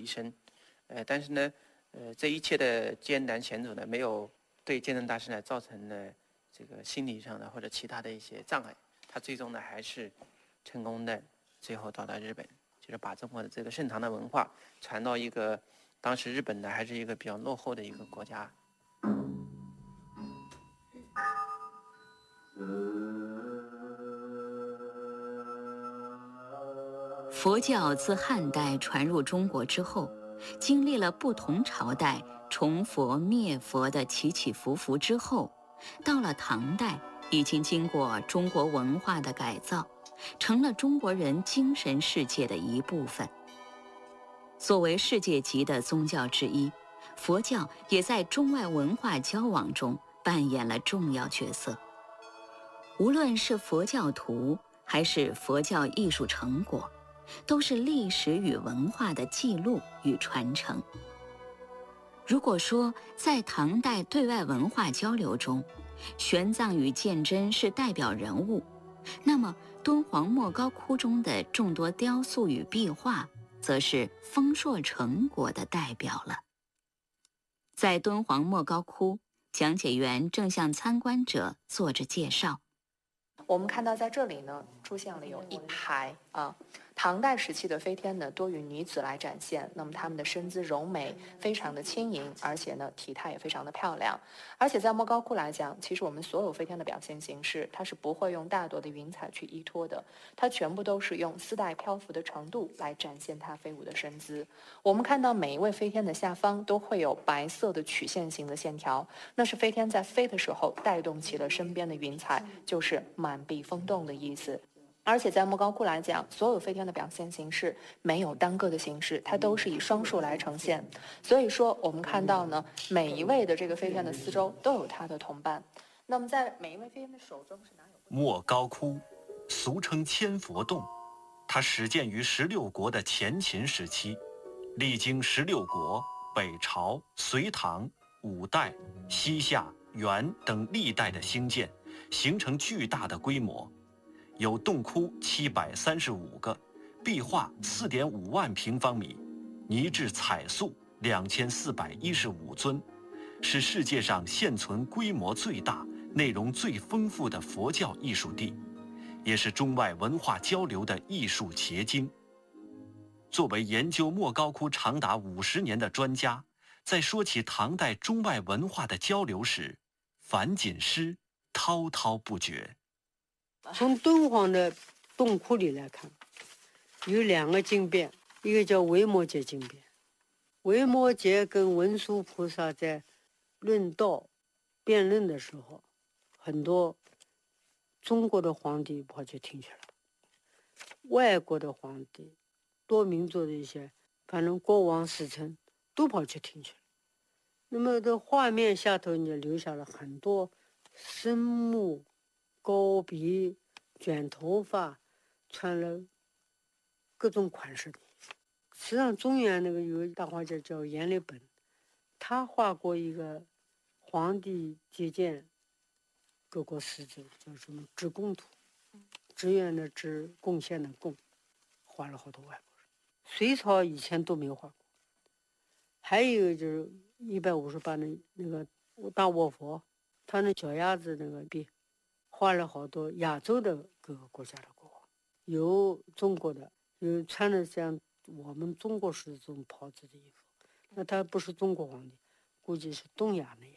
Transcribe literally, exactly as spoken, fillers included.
一生。呃，但是呢，呃，这一切的艰难险阻呢，没有对鉴真大师呢造成了这个心理上的或者其他的一些障碍。他最终呢还是成功的，最后到达日本，就是把中国的这个盛唐的文化传到一个当时日本呢还是一个比较落后的一个国家。 佛教自汉代传入中国之后，经历了不同朝代崇佛灭佛的起起伏伏之后，到了唐代，已经经过中国文化的改造，成了中国人精神世界的一部分。作为世界级的宗教之一，佛教也在中外文化交往中扮演了重要角色。无论是佛教徒还是佛教艺术成果，都是历史与文化的记录与传承。如果说在唐代对外文化交流中，玄奘与鉴真是代表人物，那么敦煌莫高窟中的众多雕塑与壁画，则是丰硕成果的代表了。在敦煌莫高窟，讲解员正向参观者做着介绍。 我们看到在这里呢，出现了有一排啊，唐代时期的飞天呢，多与女子来展现。那么她们的身姿柔美，非常的轻盈，而且呢，体态也非常的漂亮。而且在莫高窟来讲，其实我们所有飞天的表现形式，它是不会用大朵的云彩去依托的，它全部都是用丝带漂浮的程度来展现它飞舞的身姿。我们看到每一位飞天的下方都会有白色的曲线型的线条，那是飞天在飞的时候带动起了身边的云彩，就是满壁风动的意思。而且在莫高窟来讲，所有飞天的表现形式没有单个的形式，它都是以双数来呈现。所以说我们看到呢，每一位的这个飞天的四周都有它的同伴。那么在每一位飞天的手中是哪有？ 莫高窟，俗称千佛洞，它始建于十六国的前秦时期，历经十六国、北朝、隋唐、五代、西夏、元等历代的兴建，形成巨大的规模。有洞窟七百三十五个，壁画四点五万平方米，泥质彩塑两千四百一十五尊，是世界上现存规模最大、内容最丰富的佛教艺术地，也是中外文化交流的艺术结晶。作为研究莫高窟长达五十年的专家，在说起唐代中外文化的交流时，樊锦诗滔滔不绝。 从敦煌的洞窟里来看，有两个经变，一个叫维摩诘经变。维摩诘跟文殊菩萨在论道辩论的时候，很多中国的皇帝跑去听去了，外国的皇帝、多民族的一些，反正国王使臣都跑去听去了。那么这画面下头你留下了很多深目、高鼻、卷头发，穿了各种款式的。实际上中原那个有大画家叫阎立本，他画过一个皇帝接见各国使者，叫什么致贡图，支援的支，贡献的贡，画了好多外国人。隋朝以前都没画过。还有一个就是一百五十八的那个大卧佛，他那脚丫子那个壁画了好多亚洲的各个国家的国王，有中国的，有穿的像我们中国式这种袍子的衣服，那他不是中国皇帝，估计是东亚那